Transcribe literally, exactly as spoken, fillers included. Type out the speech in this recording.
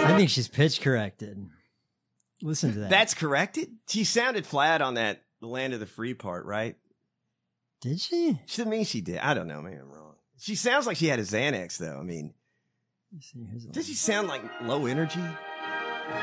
I think she's pitch corrected. Listen to that. That's corrected? She sounded flat on that the Land of the Free part, right? Did she? To me, she did. I don't know. Maybe I'm wrong. She sounds like she had a Xanax, though. I mean, Let's see, here's a does she sound like low energy?